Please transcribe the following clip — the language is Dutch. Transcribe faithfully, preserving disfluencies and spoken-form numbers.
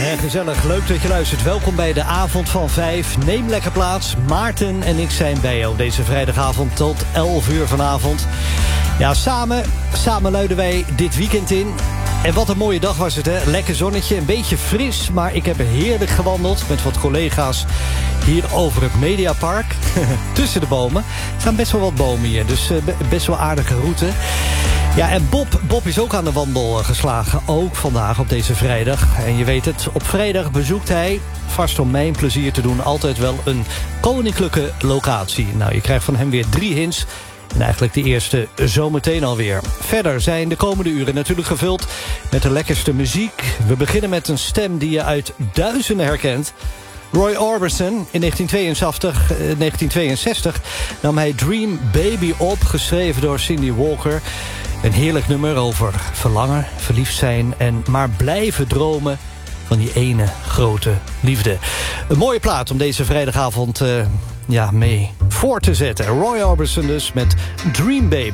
En gezellig, leuk dat je luistert. Welkom bij de avond van vijf. Neem lekker plaats. Maarten en ik zijn bij jou deze vrijdagavond tot elf uur vanavond. Ja, samen, samen luiden wij dit weekend in. En wat een mooie dag was het, hè? Lekker zonnetje, een beetje fris, maar ik heb heerlijk gewandeld met wat collega's hier over het Mediapark. Tussen de bomen. Er staan best wel wat bomen hier, dus best wel aardige route. Ja, en Bob, Bob is ook aan de wandel geslagen, ook vandaag op deze vrijdag. En je weet het, op vrijdag bezoekt hij, vast om mijn plezier te doen, altijd wel een koninklijke locatie. Nou, je krijgt van hem weer drie hints. En eigenlijk de eerste zometeen alweer. Verder zijn de komende uren natuurlijk gevuld met de lekkerste muziek. We beginnen met een stem die je uit duizenden herkent. Roy Orbison in negentien tweeënzestig, negentien tweeënzestig nam hij Dream Baby op, geschreven door Cindy Walker. Een heerlijk nummer over verlangen, verliefd zijn en maar blijven dromen van die ene grote liefde. Een mooie plaat om deze vrijdagavond uh, ja, mee voor te zetten. Roy Orbison dus met Dream Baby.